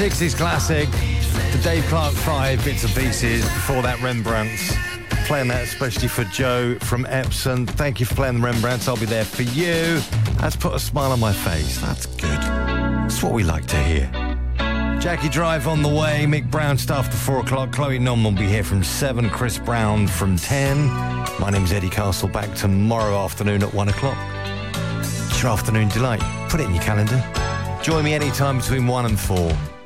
60s classic, the Dave Clark 5 bits and pieces. Before that, Rembrandts. Playing that especially for Joe from Epsom. Thank you for playing the Rembrandts. I'll be there for you. That's put a smile on my face. That's good. That's what we like to hear. Jackie Drive on the way. Mick Brown stuff after 4 o'clock. Chloe Nunn will be here from 7. Chris Brown from 10. My name's Eddie Castle. Back tomorrow afternoon at 1 o'clock. It's your afternoon delight. Put it in your calendar. Join me anytime between 1 and 4.